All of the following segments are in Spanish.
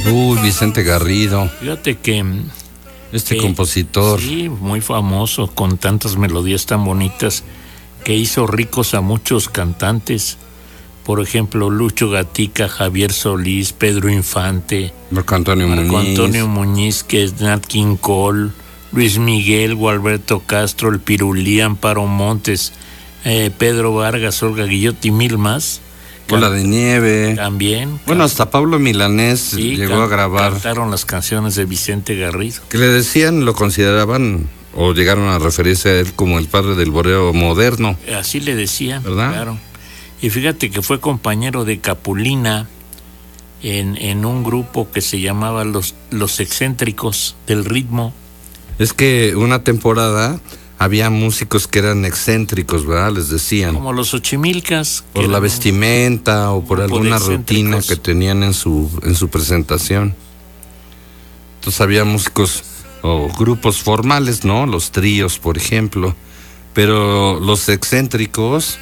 Uy, Vicente Garrido. Fíjate que compositor. Sí, muy famoso, con tantas melodías tan bonitas, que hizo ricos a muchos cantantes. Por ejemplo, Lucho Gatica, Javier Solís, Pedro Infante, Marco Antonio Muñiz, que es Nat King Cole, Luis Miguel, Gualberto Castro, El Pirulí, Amparo Montes, Pedro Vargas, Olga Guillot y mil más. Bola de Nieve. También. Bueno, hasta Pablo Milanés llegó a grabar. Cantaron las canciones de Vicente Garrido. Que le decían, lo consideraban, o llegaron a referirse a él como el padre del bolero moderno. Así le decían, ¿verdad? Claro. Y fíjate que fue compañero de Capulina en un grupo que se llamaba Los Excéntricos del Ritmo. Es que una temporada había músicos que eran excéntricos, ¿verdad? Les decían. Como los Ochimilcas. Por la vestimenta o por alguna rutina que tenían en su presentación. Entonces había músicos o grupos formales, ¿no? Los tríos, por ejemplo. Pero los excéntricos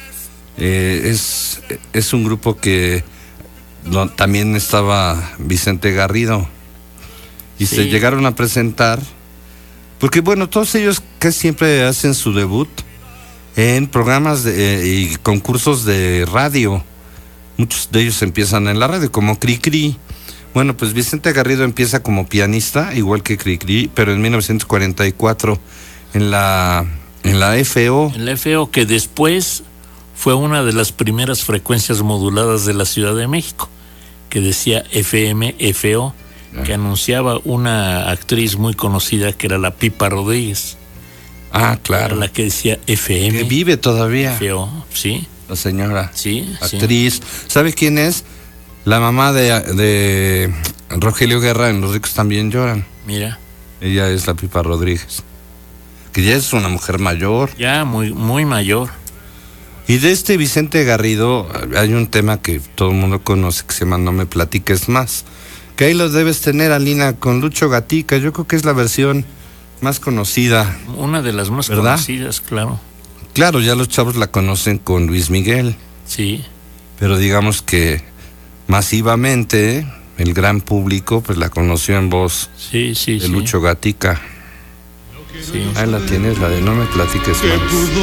es un grupo que también estaba Vicente Garrido. Y se llegaron a presentar. Porque bueno, todos ellos casi siempre hacen su debut en programas y concursos de radio. Muchos de ellos empiezan en la radio, como Cricri. Bueno, pues Vicente Garrido empieza como pianista, igual que Cricri, pero en 1944 en la FO. En la FO, que después fue una de las primeras frecuencias moduladas de la Ciudad de México, que decía FM, FO. Que anunciaba una actriz muy conocida que era la Pipa Rodríguez. Ah, claro. Era la que decía FM. Que vive todavía. FO, sí. La señora. Sí. Actriz. Sí. ¿Sabe quién es? La mamá de Rogelio Guerra en Los Ricos También Lloran. Mira. Ella es la Pipa Rodríguez. Que ya es una mujer mayor. Ya, muy, muy mayor. Y de este Vicente Garrido hay un tema que todo el mundo conoce que se llama No me platiques más. Que ahí los debes tener, Alina, con Lucho Gatica. Yo creo que es la versión más conocida. Una de las más conocidas, claro. Claro, ya los chavos la conocen con Luis Miguel. Sí. Pero digamos que masivamente el gran público pues la conoció en voz de Lucho Gatica. Sí. Ahí la tienes, la de No me platiques más.